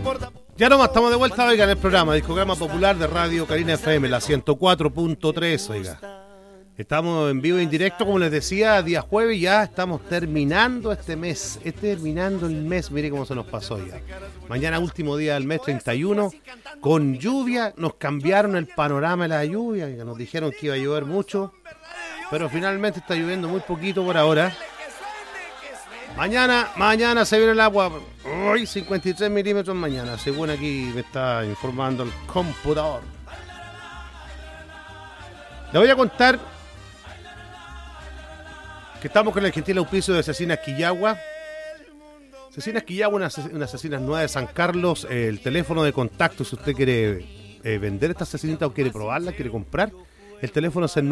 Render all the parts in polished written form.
Ya nomás estamos de vuelta, oiga, en el programa Discograma Popular de Radio Carina FM, la 104.3, oiga. Estamos en vivo e indirecto, como les decía, día jueves, ya estamos terminando este mes, terminando el mes, mire cómo se nos pasó ya. Mañana último día del mes, 31, con lluvia, nos cambiaron el panorama de la lluvia, nos dijeron que iba a llover mucho, pero finalmente está lloviendo muy poquito por ahora. Mañana se viene el agua, hoy 53 milímetros mañana, según aquí me está informando el computador. Le voy a contar que estamos con el gentil auspicio de Cecinas Quillagua. Cecinas Quillagua, unas cecinas nuevas de San Carlos. El teléfono de contacto, si usted quiere vender estas cecinitas o quiere probarla, quiere comprar, el teléfono es el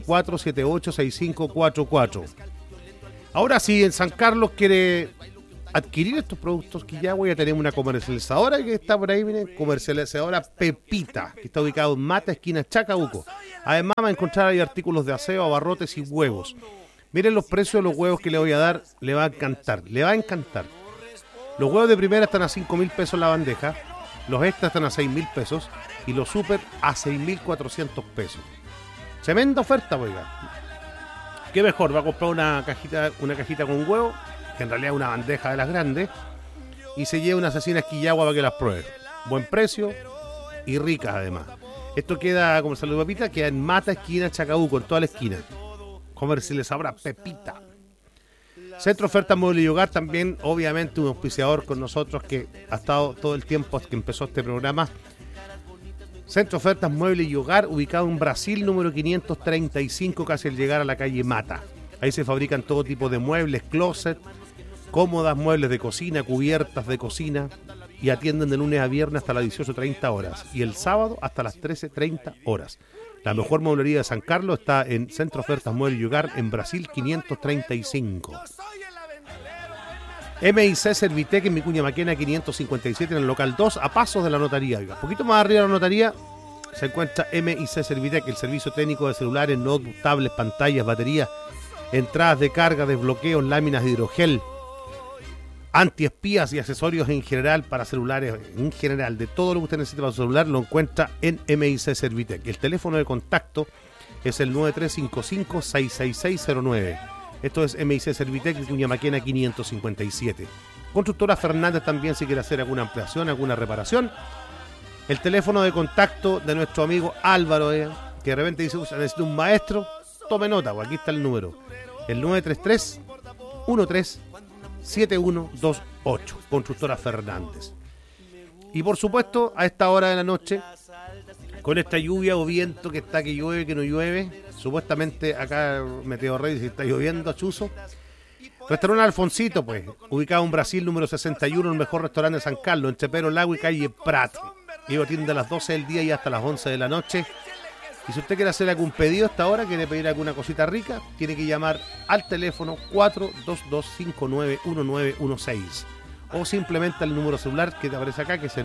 974-786544. Ahora, si en San Carlos quiere adquirir estos productos Quillagua, ya tenemos una comercializadora que está por ahí, miren, comercializadora Pepita, que está ubicado en Mata, esquina Chacabuco. Además va a encontrar ahí artículos de aseo, abarrotes y huevos. Miren los precios de los huevos que le voy a dar, le va a encantar. Los huevos de primera están a 5.000 pesos la bandeja, los extras están a 6.000 pesos y los super a 6.400 pesos. Tremenda oferta, oiga. ¿Qué mejor? Va a comprar una cajita con huevo, que en realidad es una bandeja de las grandes, y se lleva unas cecinas Quillagua para que las pruebe. Buen precio y ricas además. Esto queda, como saludo Pepita, queda en Mata, esquina Chacabuco, en toda la esquina. Comercializadora Pepita. Centro Ofertas Mueble y Hogar, también obviamente un auspiciador con nosotros que ha estado todo el tiempo hasta que empezó este programa. Centro Ofertas Mueble y Hogar, ubicado en Brasil, número 535, casi al llegar a la calle Mata. Ahí se fabrican todo tipo de muebles, closet, cómodas, muebles de cocina, cubiertas de cocina, y atienden de lunes a viernes hasta las 18:30 horas y el sábado hasta las 13:30 horas. La mejor mueblería de San Carlos está en Centro Ofertas Mueble y Hogar en Brasil 535. MIC Servitec en Vicuña Maquena 557 en el local 2, a pasos de la notaría. Un poquito más arriba de la notaría se encuentra MIC Servitec, el servicio técnico de celulares, notebooks, tablets, pantallas, baterías, entradas de carga, desbloqueos, láminas de hidrogel, antiespías y accesorios en general para celulares, en general, de todo lo que usted necesita para su celular lo encuentra en MIC Servitec. El teléfono de contacto es el 9355-66609. Esto es MIC Servitec, Vicuña Maquena 557. Constructora Fernández también, si quiere hacer alguna ampliación, alguna reparación. El teléfono de contacto de nuestro amigo Álvaro, que de repente dice, necesito un maestro, tome nota, pues aquí está el número. El 933-13-7128. Constructora Fernández. Y por supuesto, a esta hora de la noche, con esta lluvia o viento que está que llueve, que no llueve, supuestamente acá Meteo Rey dice que está lloviendo, chuzo. Restaurante Alfonsito, pues, ubicado en Brasil, número 61, el mejor restaurante de San Carlos, entre Pero Lago y calle Prat. Y atiende a las 12 del día y hasta las 11 de la noche. Y si usted quiere hacer algún pedido hasta ahora, quiere pedir alguna cosita rica, tiene que llamar al teléfono 422-591916 o simplemente al número celular que te aparece acá, que es el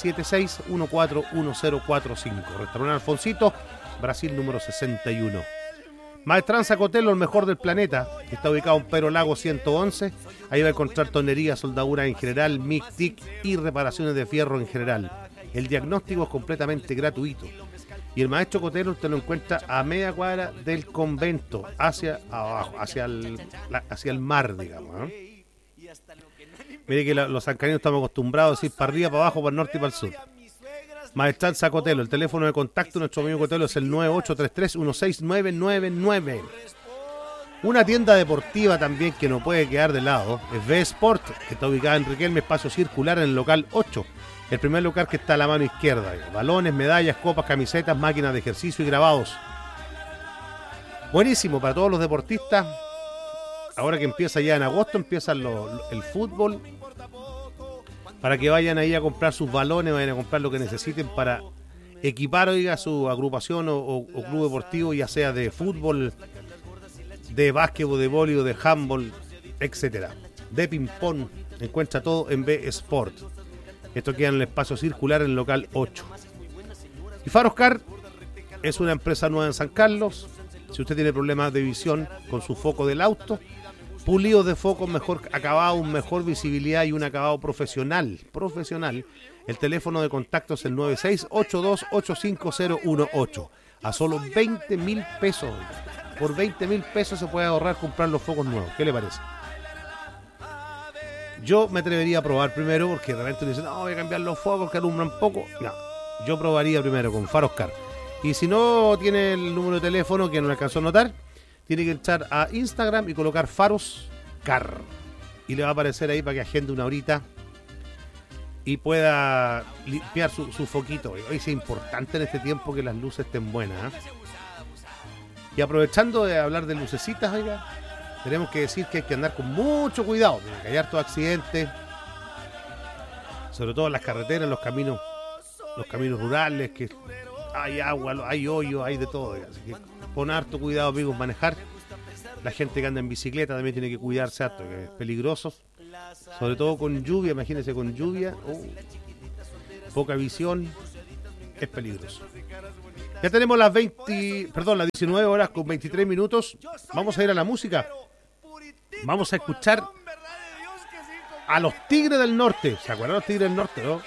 976-141045. Restaurante Alfonsito, Brasil, número 61. Maestranza Cotelo, el mejor del planeta, que está ubicado en Pero Lago 111. Ahí va a encontrar tonería, soldadura en general, MIG-TIC y reparaciones de fierro en general. El diagnóstico es completamente gratuito. Y el maestro Cotelo usted lo encuentra a media cuadra del convento, hacia abajo, hacia el mar, digamos, ¿eh? Mire que los sancareños estamos acostumbrados a decir para arriba, para abajo, para el norte y para el sur. Maestranza Cotelo, el teléfono de contacto de nuestro amigo Cotelo es el 9833-16999. Una tienda deportiva también que no puede quedar de lado es V-Sport, que está ubicada en Riquelme, espacio circular en el local 8. El primer lugar que está a la mano izquierda. Balones, medallas, copas, camisetas, máquinas de ejercicio y grabados. Buenísimo para todos los deportistas. Ahora que empieza ya en agosto, empieza el fútbol. Para que vayan ahí a comprar sus balones, vayan a comprar lo que necesiten para equipar, oiga, su agrupación o club deportivo, ya sea de fútbol, de básquetbol, de voleibol, de handball, etcétera. De ping-pong, encuentra todo en V-Sport. Esto queda en el espacio circular en el local 8. Y Faroscar es una empresa nueva en San Carlos. Si usted tiene problemas de visión con su foco del auto, pulidos de focos, mejor acabado, mejor visibilidad y un acabado profesional. El teléfono de contacto es el 9682850018. A solo 20.000 pesos. Por 20.000 pesos se puede ahorrar comprar los focos nuevos. ¿Qué le parece? Yo me atrevería a probar primero, porque de repente dicen, no, voy a cambiar los focos que alumbran poco. No, yo probaría primero con faros CAR. Y si no tiene el número de teléfono que no le alcanzó a notar, tiene que entrar a Instagram y colocar faros CAR. Y le va a aparecer ahí para que agende una horita y pueda limpiar su foquito. Hoy es importante en este tiempo que las luces estén buenas, ¿eh? Y aprovechando de hablar de lucecitas, oiga, tenemos que decir que hay que andar con mucho cuidado, que hay hartos accidentes, sobre todo en las carreteras, los caminos rurales, que hay agua, hay hoyo, hay de todo, oiga. Así que pon harto cuidado, amigos, manejar. La gente que anda en bicicleta también tiene que cuidarse harto, que es peligroso, sobre todo con lluvia, imagínense con lluvia, poca visión, es peligroso. Ya tenemos las 19 horas con 23 minutos. Vamos a ir a la música. Vamos a escuchar a los Tigres del Norte. ¿Se acuerdan los Tigres del Norte, no?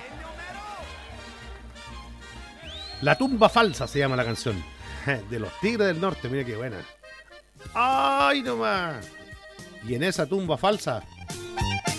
La tumba falsa se llama la canción. De los Tigres del Norte, mira qué buena. ¡Ay, nomás! Y en esa tumba falsa